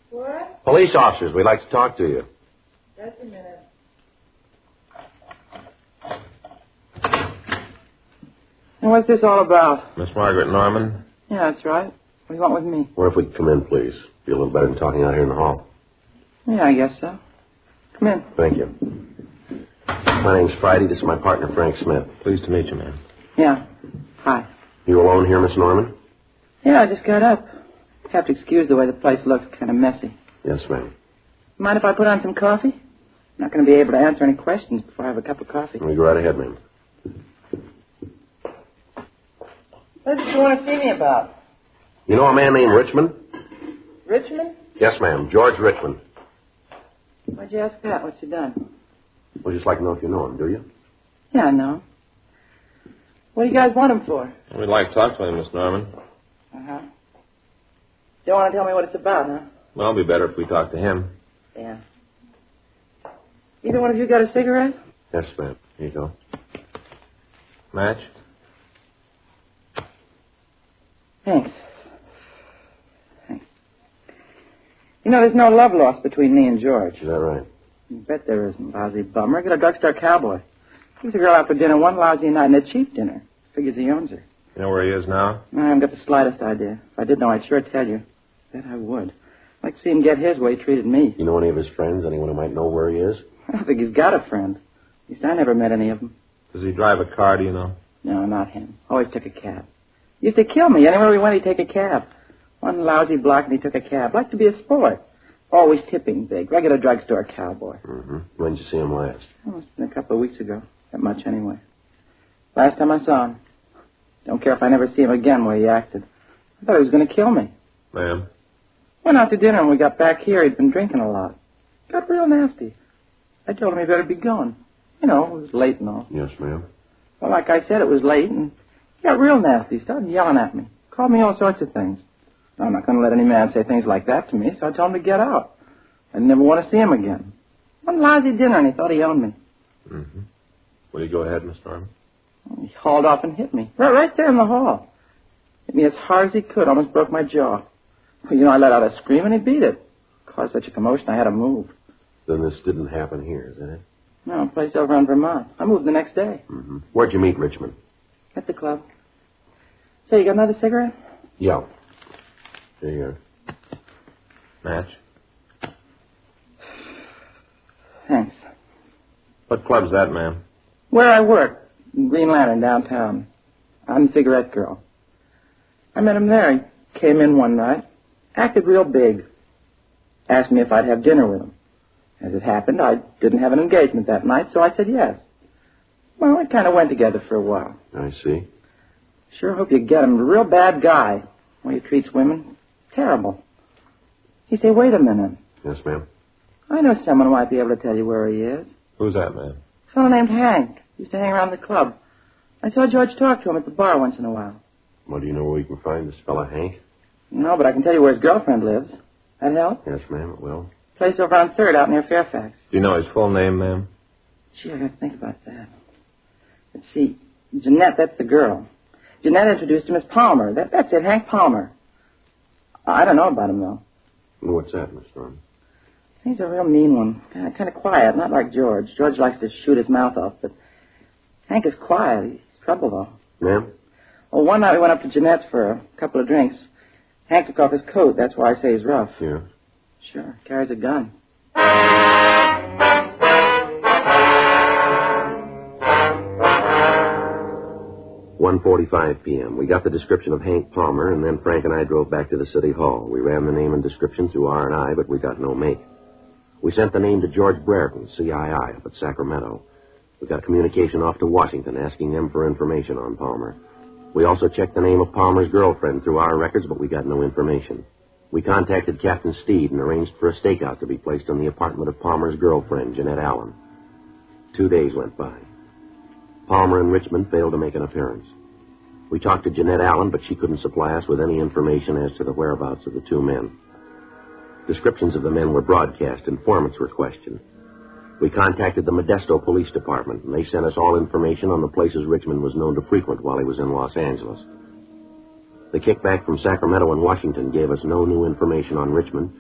What? Police officers, we'd like to talk to you. Just a minute. And what's this all about? Miss Margaret Norman? Yeah, that's right. What do you want with me? Or if we'd come in, please. Be a little better than talking out here in the hall. Yeah, I guess so. Come in. Thank you. My name's Friday. This is my partner, Frank Smith. Pleased to meet you, ma'am. Yeah. Hi. You alone here, Miss Norman? Yeah, I just got up. Have to excuse the way the place looks. Kind of messy. Yes, ma'am. Mind if I put on some coffee? I'm not going to be able to answer any questions before I have a cup of coffee. You go right ahead, ma'am. What did you want to see me about? You know a man named Richmond? Richmond? Yes, ma'am. George Richmond. Why'd you ask that? What's he done? We'd just like to know if you know him, do you? Yeah, I know. What do you guys want him for? We'd like to talk to him, Miss Norman. Uh-huh. Don't want to tell me what it's about, huh? Well, it'll be better if we talk to him. Yeah. Either one of you got a cigarette? Yes, ma'am. Here you go. Match? Thanks. You know, there's no love lost between me and George. Is that right? You bet there isn't, lousy bummer. Get a drugstore cowboy. Gives a girl out for dinner one lousy night and a cheap dinner. Figures he owns her. You know where he is now? I haven't got the slightest idea. If I did know, I'd sure tell you. Bet I would. I'd like to see him get his way he treated me. You know any of his friends? Anyone who might know where he is? I don't think he's got a friend. At least I never met any of them. Does he drive a car, do you know? No, not him. Always took a cab. Used to kill me. Anywhere we went, he'd take a cab. One lousy block and he took a cab. Liked to be a sport. Always tipping big. Regular drugstore cowboy. Mm-hmm. When did you see him last? Oh, it's been a couple of weeks ago. That much anyway. Last time I saw him. Don't care if I never see him again where he acted. I thought he was going to kill me. Ma'am? Went out to dinner and we got back here. He'd been drinking a lot. Got real nasty. I told him he better be going. You know, it was late and all. Yes, ma'am. Well, like I said, it was late and he got real nasty. Started yelling at me. Called me all sorts of things. I'm not going to let any man say things like that to me, so I told him to get out. I never want to see him again. One lousy dinner, and he thought he owned me. Mm-hmm. Will you go ahead, Miss Norman? He hauled off and hit me. Right there in the hall. Hit me as hard as he could. Almost broke my jaw. Well, you know, I let out a scream, and he beat it. Caused such a commotion, I had to move. Then this didn't happen here, is that it? No, a place over in Vermont. I moved the next day. Mm-hmm. Where'd you meet Richmond? At the club. Say, you got another cigarette? Yeah. There you go. Match? Thanks. What club's that, ma'am? Where I work, in Green Lantern, downtown. I'm the cigarette girl. I met him there. He came in one night, acted real big. Asked me if I'd have dinner with him. As it happened, I didn't have an engagement that night, so I said yes. Well, we kind of went together for a while. I see. Sure hope you get him. A real bad guy. The way he treats women, terrible. He said, wait a minute. Yes, ma'am. I know someone who might be able to tell you where he is. Who's that, ma'am? A fellow named Hank. Used to hang around the club. I saw George talk to him at the bar once in a while. Well, do you know where we can find this fella, Hank? No, but I can tell you where his girlfriend lives. That help? Yes, ma'am, it will. Place over on 3rd out near Fairfax. Do you know his full name, ma'am? Gee, I gotta think about that. Let's see. Jeanette, that's the girl. Jeanette introduced him as Palmer. That's it, Hank Palmer. I don't know about him, though. Well, what's that, Miss Norman? He's a real mean one. Kind of quiet, not like George. George likes to shoot his mouth off, but Hank is quiet. He's trouble, though. Ma'am? Well, one night we went up to Jeanette's for a couple of drinks. Hank took off his coat. That's why I say he's rough. Yeah. Sure. Carries a gun. 1:45 p.m. We got the description of Hank Palmer, and then Frank and I drove back to the city hall. We ran the name and description through R&I, but we got no make. We sent the name to George Brereton, CII, up at Sacramento. We got communication off to Washington, asking them for information on Palmer. We also checked the name of Palmer's girlfriend through our records, but we got no information. We contacted Captain Steed and arranged for a stakeout to be placed on the apartment of Palmer's girlfriend, Jeanette Allen. 2 days went by. Palmer and Richmond failed to make an appearance. We talked to Jeanette Allen, but she couldn't supply us with any information as to the whereabouts of the two men. Descriptions of the men were broadcast. Informants were questioned. We contacted the Modesto Police Department, and they sent us all information on the places Richmond was known to frequent while he was in Los Angeles. The kickback from Sacramento and Washington gave us no new information on Richmond,